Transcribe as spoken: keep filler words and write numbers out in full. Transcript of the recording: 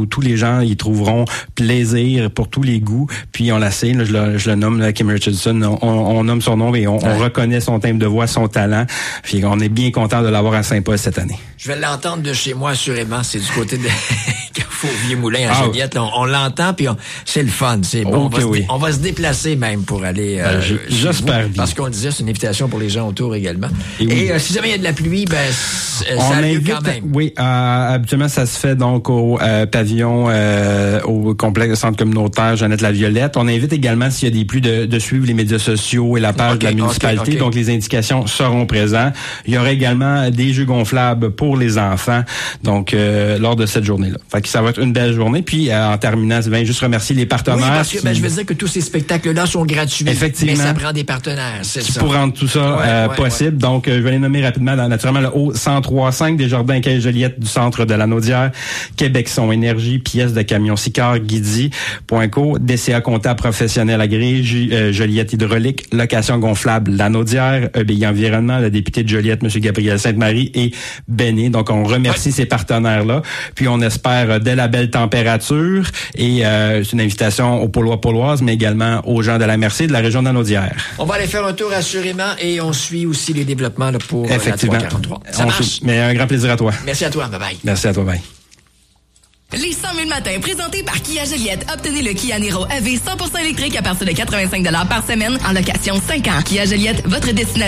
où tous les gens y trouveront plaisir pour tous les goûts. Puis on la sait, là, je, le, je le nomme là, Kim Richardson, on, on nomme son nom et on, ouais. on reconnaît son timbre de voix, son talent. Puis on est bien content de l'avoir à Saint-Paul cette année. Je vais l'entendre de chez moi, assurément. C'est du côté de Carrefour-Vieux-Moulin à ah, Joliette. On, on l'entend, puis on, c'est le fun. C'est bon. Okay, on, va oui. se, on va se déplacer même pour aller... Euh, ben, j'espère bien. Parce qu'on le disait, c'est une invitation pour les gens autour également. Et, oui. et euh, si jamais il y a de la pluie, ben on ça a lieu quand même. Oui, euh, habituellement, ça se fait donc au euh, pavillon, euh, au complexe centre communautaire Jeannette-la-Violette. On invite également, s'il y a des pluies, de, de suivre les médias sociaux et la page okay, de la municipalité. Okay, okay. Donc, les indications seront présentes. Il y aura également des jeux gonflables pour les enfants, donc euh, lors de cette journée-là. Fait que ça va être une belle journée. Puis, euh, en terminant, je vais juste remercier les partenaires. Oui, parce que qui... ben, je veux dire que tous ces spectacles-là sont gratuits. Effectivement. Mais ça prend des partenaires, c'est ça. Pour rendre tout ça ouais, euh, ouais, possible. Ouais. Donc, euh, je vais les nommer rapidement. Dans, naturellement, le haut cent trois cinq des Jardins Quai Joliette du centre de la Naudière, Québec Son Énergie, pièces de camion Sicard, Guidi, Point Co, D C A comptable professionnel agréé, J, euh, Joliette Hydraulique, location gonflable La Naudière, E B I Environnement, le député de Joliette, M. Gabriel Sainte-Marie et Béné. Donc, on remercie ouais. ces partenaires-là. Puis, on espère euh, dès la belle température et euh, c'est une invitation aux Paulois-Pauloises, mais également aux gens de la Mercier de la région de la Naudière. On va aller faire un tour assurément et on suit aussi les développements là, pour Effectivement. la trois quarante-trois. Ça marche? Suit. Mais un grand plaisir à toi. Merci à toi. Bye-bye. Merci à toi. Bye. Les cent mille matins présentés par Kia Joliette. Obtenez le Kia Niro E V cent pour cent électrique à partir de quatre-vingt-cinq dollars par semaine en location cinq ans. Kia Joliette, votre destination.